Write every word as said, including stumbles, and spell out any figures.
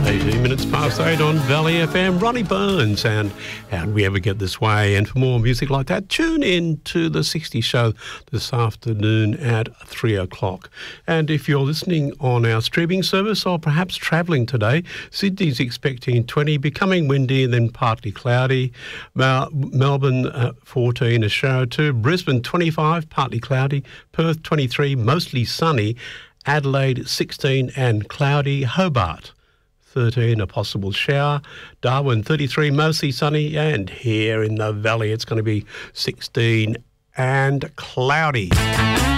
eighteen minutes past eight on Valley F M. Ronnie Burns and How'd We Ever Get This Way? And for more music like that, tune in to the sixty show this afternoon at three o'clock. And if you're listening on our streaming service or perhaps travelling today, Sydney's expecting twenty, becoming windy and then partly cloudy. Mel- Melbourne uh, fourteen, a shower too. Brisbane twenty-five, partly cloudy. Perth twenty-three, mostly sunny. Adelaide sixteen and cloudy. Hobart thirteen, a possible shower. Darwin thirty-three, mostly sunny. And here in the valley it's going to be sixteen and cloudy.